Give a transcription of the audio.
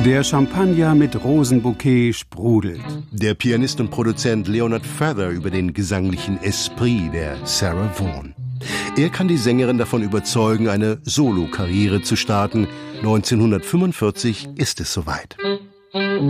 Der Champagner mit Rosenbouquet sprudelt. Der Pianist und Produzent Leonard Feather über den gesanglichen Esprit der Sarah Vaughan. Er kann die Sängerin davon überzeugen, eine Solokarriere zu starten. 1945 ist es soweit.